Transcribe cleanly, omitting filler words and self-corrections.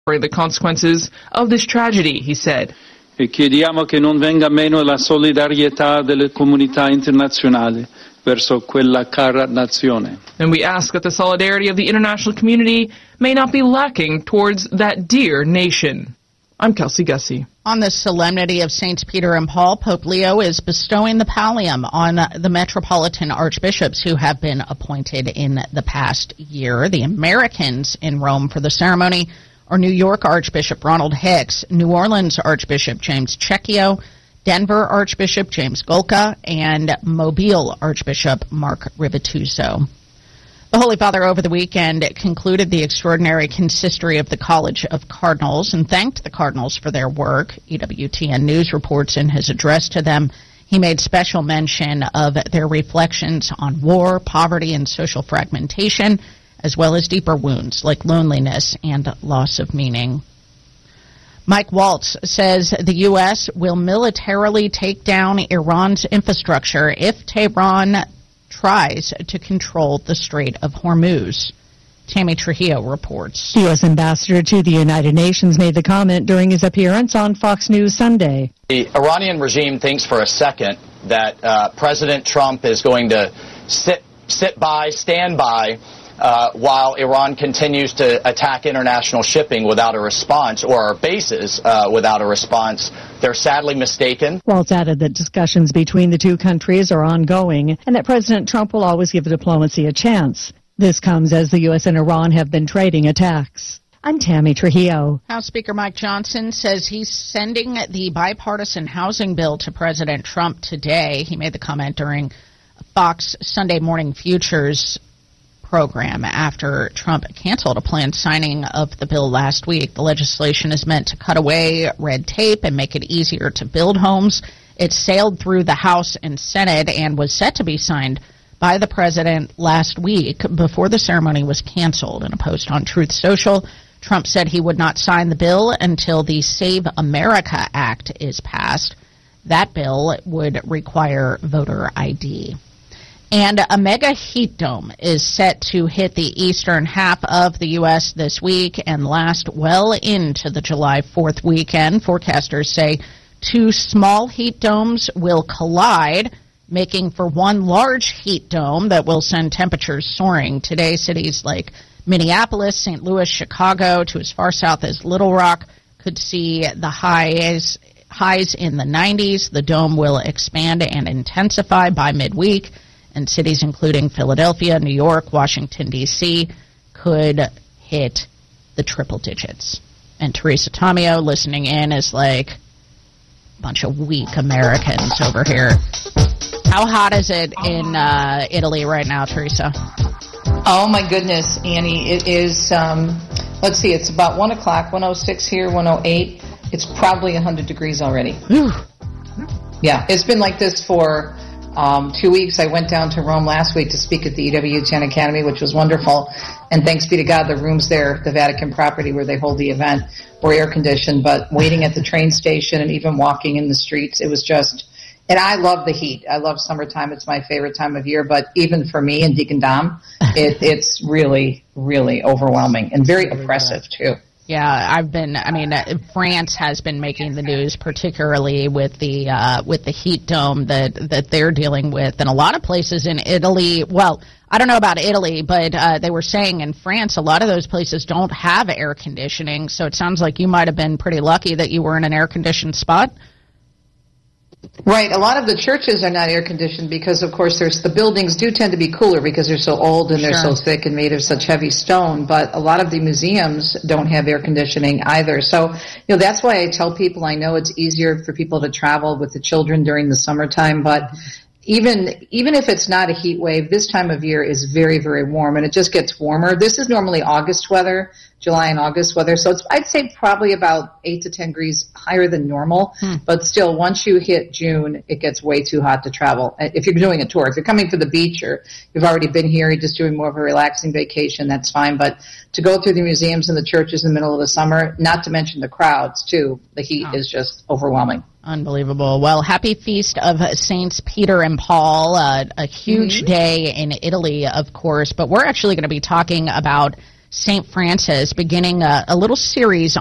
the consequences of this tragedy, he said. E chiediamo che non venga meno la solidarietà delle comunità internazionali verso quella cara nazione. And we ask that the solidarity of the international community may not be lacking towards that dear nation. I'm Kelsey Gussie. On the solemnity of Saints Peter and Paul, Pope Leo is bestowing the pallium on the metropolitan archbishops who have been appointed in the past year. The Americans in Rome for the ceremony are New York Archbishop Ronald Hicks, New Orleans Archbishop James Cecchio, Denver Archbishop James Golka, and Mobile Archbishop Mark Rivituso. The Holy Father over the weekend concluded the extraordinary consistory of the College of Cardinals and thanked the Cardinals for their work. EWTN News reports in his address to them, he made special mention of their reflections on war, poverty, and social fragmentation, as well as deeper wounds like loneliness and loss of meaning. Mike Waltz says the U.S. will militarily take down Iran's infrastructure if Tehran tries to control the Strait of Hormuz. Tammy Trujillo reports. The U.S. ambassador to the United Nations made the comment during his appearance on Fox News Sunday. The Iranian regime thinks for a second that President Trump is going to stand by, while Iran continues to attack international shipping without a response, or our bases without a response. They're sadly mistaken. Waltz added that discussions between the two countries are ongoing and that President Trump will always give diplomacy a chance. This comes as the U.S. and Iran have been trading attacks. I'm Tammy Trujillo. House Speaker Mike Johnson says he's sending the bipartisan housing bill to President Trump today. He made the comment during Fox Sunday Morning Futures program after Trump canceled a planned signing of the bill last week. The legislation is meant to cut away red tape and make it easier to build homes. It sailed through the House and Senate and was set to be signed by the president last week before the ceremony was canceled. In a post on Truth Social, Trump said he would not sign the bill until the Save America Act is passed. That bill would require voter ID. And a mega heat dome is set to hit the eastern half of the U.S. this week and last well into the July 4th weekend. Forecasters say two small heat domes will collide, making for one large heat dome that will send temperatures soaring. Today, cities like Minneapolis, St. Louis, Chicago, to as far south as Little Rock could see the highs in the 90s. The dome will expand and intensify by midweek. And cities including Philadelphia, New York, Washington, D.C. could hit the triple digits. And Teresa Tomeo listening in is like a bunch of weak Americans over here. How hot is it in Italy right now, Teresa? Oh, my goodness, Annie. It is, let's see, it's about 1 o'clock, 1:06 here, 1:08. It's probably 100 degrees already. Ooh. Yeah, it's been like this for 2 weeks. I went down to Rome last week to speak at the EWTN Academy, which was wonderful. And thanks be to God, the rooms there, the Vatican property where they hold the event, were air-conditioned. But waiting at the train station and even walking in the streets, it was just... And I love the heat. I love summertime. It's my favorite time of year. But even for me and Deacon Dom, it's really, really overwhelming and very oppressive, too. Yeah, France has been making the news, particularly with the heat dome that they're dealing with, and a lot of places in Italy. Well, I don't know about Italy, but they were saying in France, a lot of those places don't have air conditioning. So it sounds like you might have been pretty lucky that you were in an air-conditioned spot. Right. A lot of the churches are not air-conditioned because, of course, the buildings do tend to be cooler because they're so old and they're so thick and made of such heavy stone. But a lot of the museums don't have air conditioning either. So, that's why I tell people I know it's easier for people to travel with the children during the summertime. But even if it's not a heat wave, this time of year is very, very warm, and it just gets warmer. This is normally August weather, July and August weather, so I'd say probably about 8 to 10 degrees higher than normal. But still, once you hit June, it gets way too hot to travel. If you're doing a tour, if you're coming for the beach or you've already been here, you're just doing more of a relaxing vacation, that's fine. But to go through the museums and the churches in the middle of the summer, not to mention the crowds, too, the heat is just overwhelming. Unbelievable. Well, happy feast of Saints Peter and Paul, a huge day in Italy, of course. But we're actually going to be talking about St. Francis, beginning a little series